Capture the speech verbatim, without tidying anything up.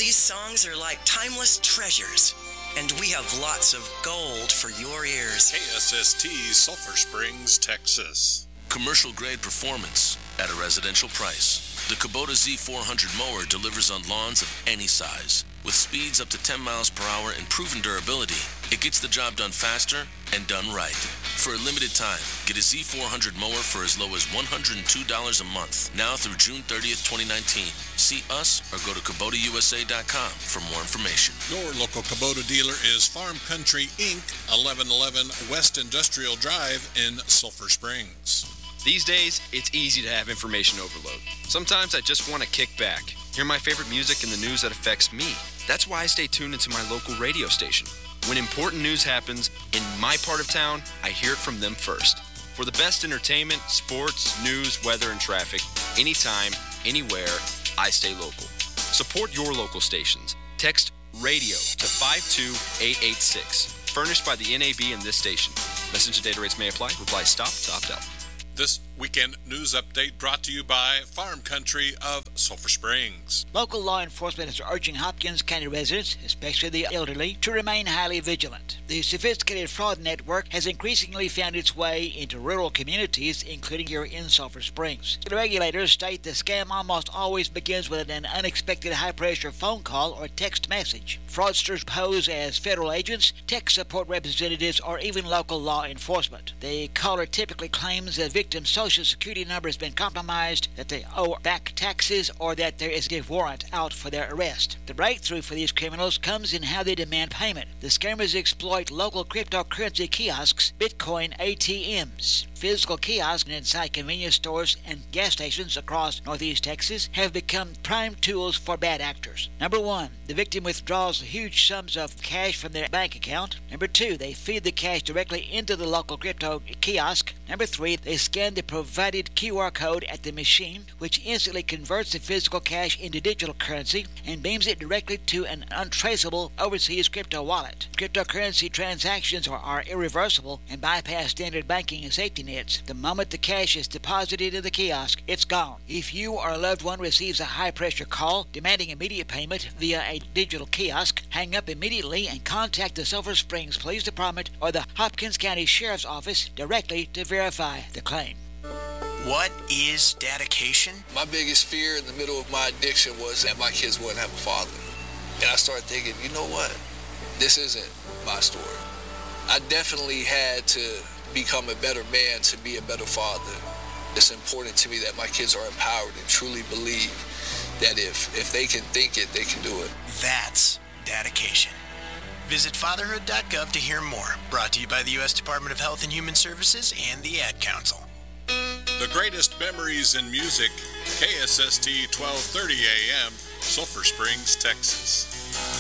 These songs are like timeless treasures, and we have lots of gold for your ears. K S S T, Sulphur Springs, Texas. Commercial grade performance at a residential price. The Kubota Z four hundred mower delivers on lawns of any size. With speeds up to ten miles per hour and proven durability, it gets the job done faster and done right. For a limited time, get a Z four hundred mower for as low as one hundred two dollars a month, now through June thirtieth, twenty nineteen. See us or go to Kubota U S A dot com for more information. Your local Kubota dealer is Farm Country Incorporated, eleven eleven West Industrial Drive in Sulphur Springs. These days, it's easy to have information overload. Sometimes I just want to kick back, hear my favorite music and the news that affects me. That's why I stay tuned into my local radio station. When important news happens in my part of town, I hear it from them first. For the best entertainment, sports, news, weather, and traffic, anytime, anywhere, I stay local. Support your local stations. Text RADIO to five two eight eight six. Furnished by the N A B and this station. Message and data rates may apply. Reply STOP to opt out. This weekend news update brought to you by Farm Country of Sulphur Springs. Local law enforcement is urging Hopkins County residents, especially the elderly, to remain highly vigilant. The sophisticated fraud network has increasingly found its way into rural communities, including here in Sulphur Springs. The regulators state the scam almost always begins with an unexpected high-pressure phone call or text message. Fraudsters pose as federal agents, tech support representatives, or even local law enforcement. The caller typically claims the victim's social security number has been compromised, that they owe back taxes, or that there is a warrant out for their arrest. The breakthrough for these criminals comes in how they demand payment. The scammers exploit local cryptocurrency kiosks, Bitcoin A T Ms. Physical kiosks inside convenience stores and gas stations across northeast Texas have become prime tools for bad actors. Number one, the victim withdraws huge sums of cash from their bank account. Number two, they feed the cash directly into the local crypto kiosk. Number three, they scan the provided Q R code at the machine, which instantly converts the physical cash into digital currency and beams it directly to an untraceable overseas crypto wallet. Cryptocurrency transactions are, are irreversible and bypass standard banking and safety nets. The moment the cash is deposited in the kiosk, it's gone. If you or a loved one receives a high-pressure call demanding immediate payment via a digital kiosk, hang up immediately and contact the Sulphur Springs Police Department or the Hopkins County Sheriff's Office directly to verify the claim. What is dedication? My biggest fear in the middle of my addiction was that my kids wouldn't have a father. And I started thinking, you know what? This isn't my story. I definitely had to become a better man to be a better father. It's important to me that my kids are empowered and truly believe that if, if they can think it, they can do it. That's dedication. Visit fatherhood dot gov to hear more. Brought to you by the U S Department of Health and Human Services and the Ad Council. The greatest memories in music, K S S T twelve thirty A M, Sulphur Springs, Texas.